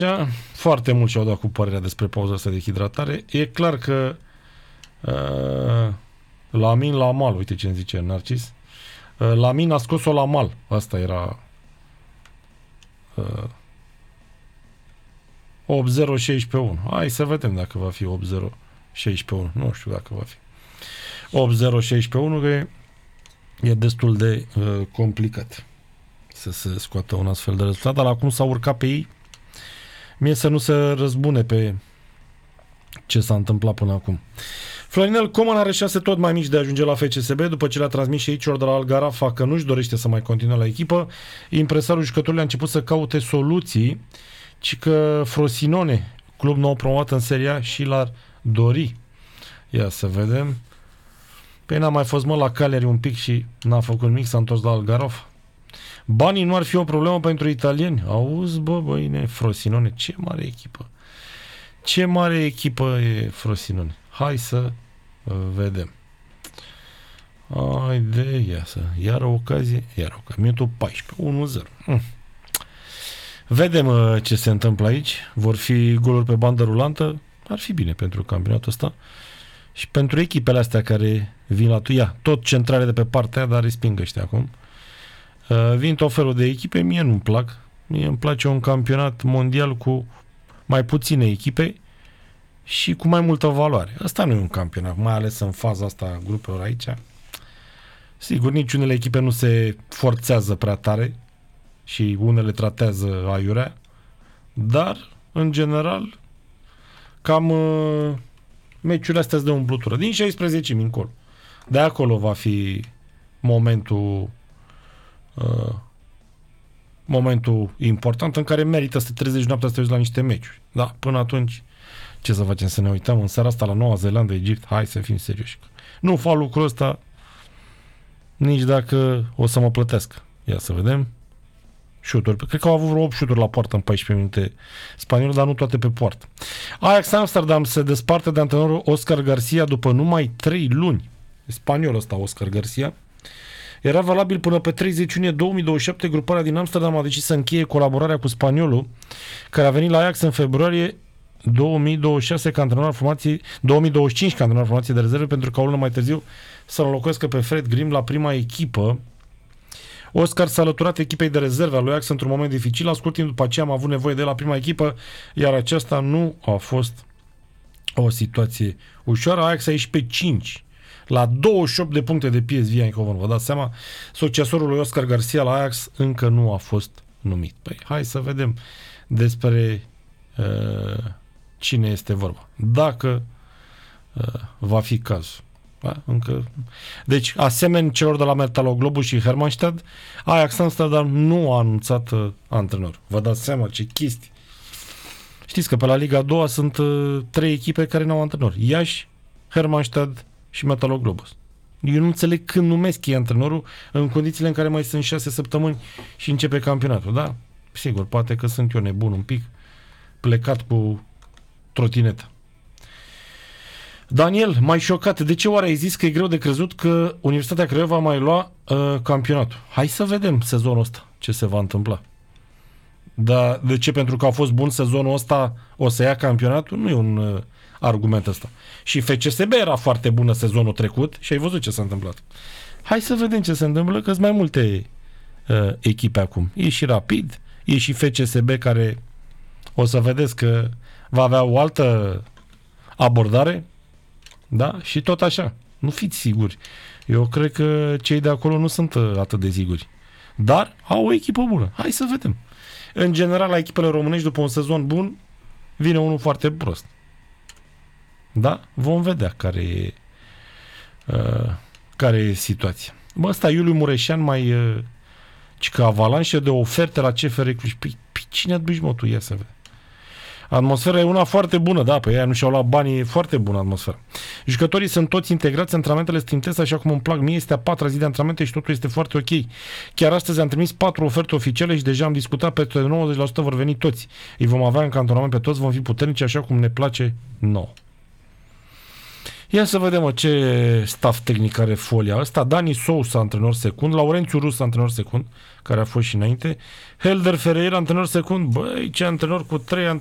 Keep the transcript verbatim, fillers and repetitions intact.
Foarte mult și-au dat cu părerea despre pauza asta de hidratare. E clar că uh, Lamin la mal, uite ce îmi zice Narcis, uh, Lamin a scos-o la mal. Asta era uh, opt zero șaisprezece unu. Hai să vedem dacă va fi opt zero șaisprezece unu. Nu știu dacă va fi opt zero șaisprezece unu, că e, e destul de uh, complicat să se scoată un astfel de rezultat, dar acum s-a urcat pe ei. Mie să nu se răzbune pe ce s-a întâmplat până acum. Florinel Coman are șanse tot mai mici de a ajunge la F C S B după ce le-a transmis și aici de la Algarafa că nu-și dorește să mai continue la echipă. Impresarul jucătorului a început să caute soluții, ci că Frosinone, club nou promovat în Serie A, și l-ar dori. Ia să vedem. Păi n-a mai fost mă la Cagliari un pic și n-a făcut nimic, s-a întors la Algarafa. Banii nu ar fi o problemă pentru italieni. Auzi, bă, băine, Frosinone, ce mare echipă. Ce mare echipă e Frosinone. Hai să uh, vedem. Haide, ia să... Iar o ocazie, iar o ocazie. Minutul paisprezece, unu zero. Mm. Vedem uh, ce se întâmplă aici. Vor fi goluri pe bandă rulantă. Ar fi bine pentru campionatul ăsta. Și pentru echipele astea care vin la tu. Ia, tot centrale de pe partea aia, dar resping ăștia acum. Uh, vin tot felul de echipe, mie nu-mi plac. Mie îmi place un campionat mondial cu mai puține echipe și cu mai multă valoare. Asta nu e un campionat, mai ales în faza asta a grupelor aici. Sigur, nici unele echipe nu se forțează prea tare și unele tratează aiurea, dar, în general, cam uh, meciurile astea de umplutură. Din șaisprezece încolo. De acolo va fi momentul Uh, momentul important în care merită să te trezești noaptea să te uiți la niște meciuri. Da, până atunci ce să facem? Să ne uităm în seara asta la Noua Zeelandă, Egipt? Hai să fim serioși. Nu fac lucrul ăsta nici dacă o să mă plătească. Ia să vedem. Șuturi. Cred că au avut vreo opt șuturi la poartă în paisprezece minute spaniolul, dar nu toate pe poartă. Ajax Amsterdam se desparte de antrenorul Oscar Garcia după numai trei luni. Spaniolul ăsta, Oscar Garcia. Era valabil până pe treizeci iunie două mii douăzeci și șapte. Gruparea din Amsterdam a decis să încheie colaborarea cu spaniolul, care a venit la Ajax în februarie două mii douăzeci și șase ca antrenor al formației, două mii douăzeci și cinci ca antrenor al formației de rezerve, pentru că o lună mai târziu să înlocuiască pe Fred Grim la prima echipă. Oscar s-a alăturat echipei de rezerve a lui Ajax într-un moment dificil. La scurt timp după aceea am avut nevoie de la prima echipă, iar aceasta nu a fost o situație ușoară. Ajax a ieșit pe cinci. La douăzeci și opt de puncte de P S V Eindhoven. Vă dați seama, succesorul lui Oscar Garcia la Ajax încă nu a fost numit. Păi, hai să vedem despre uh, cine este vorba. Dacă uh, va fi cazul. Da? Încă... Deci, asemeni celor de la Metaloglobu și Hermannstadt, Ajax Amsterdam nu a anunțat uh, antrenor. Vă dați seama ce chestii. Știți că pe la Liga a doua sunt uh, trei echipe care nu au antrenor. Iași, Hermannstadt și Metaloglobus. Eu nu înțeleg când numesc ei antrenorul în condițiile în care mai sunt șase săptămâni și începe campionatul, da? Sigur, poate că sunt eu nebun un pic, plecat cu trotineta. Daniel, mai șocat, de ce oare ai zis că e greu de crezut că Universitatea Craiova va mai lua uh, campionatul? Hai să vedem sezonul ăsta ce se va întâmpla. Dar de ce? Pentru că a fost bun sezonul ăsta o să ia campionatul? Nu e un uh, argument ăsta. Și F C S B era foarte bună sezonul trecut și ai văzut ce s-a întâmplat. Hai să vedem ce se întâmplă, că sunt mai multe uh, echipe acum. E și Rapid, e și F C S B care o să vedeți că va avea o altă abordare, da? Și tot așa. Nu fiți siguri. Eu cred că cei de acolo nu sunt uh, atât de siguri. Dar au o echipă bună. Hai să vedem. În general, la echipele românești, după un sezon bun, vine unul foarte prost. Da? Vom vedea care e, uh, care e situația. Bă, ăsta Iuliu Mureșan mai uh, că avalanșă de oferte la C F R Cluj. Păi, cine aduci, mă, tu? Ia să vedem. Atmosfera e una foarte bună, da, pe ea nu și-au luat banii, e foarte bună atmosfera. Jucătorii sunt toți integrați, antrenamentele strintesc așa cum îmi plac mie, este a patra zi de antrenamente și totul este foarte ok. Chiar astăzi am trimis patru oferte oficiale și deja am discutat, peste nouăzeci la sută vor veni toți. Îi vom avea în cantonament pe toți, vom fi puternici așa cum ne place nouă. Ia să vedem mă, ce staff tehnic are folia ăsta. Dani Sousa, antrenor secund, Laurențiu Rus, antrenor secund, care a fost și înainte, Helder Ferreira, antrenor secund. Băi, ce antrenor cu trei